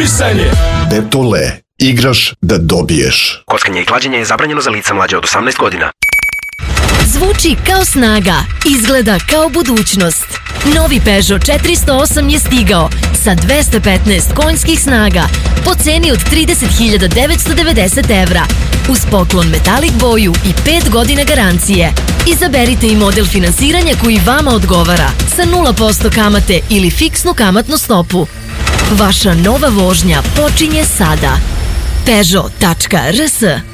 motivisanje. Betole, igraš da dobiješ. Kockanje i klađenje je zabranjeno za lica mlađe od 18 godina. Zvuči kao snaga, izgleda kao budućnost. Novi Peugeot 408 je stigao sa 215 konjskih snaga po ceni od 30.990 evra uz poklon metalik boju i 5 godina garancije. Izaberite i model finansiranja koji vama odgovara sa 0% kamate ili fiksnu kamatnu stopu. Vaša nova vožnja počinje sada. Peugeot.rs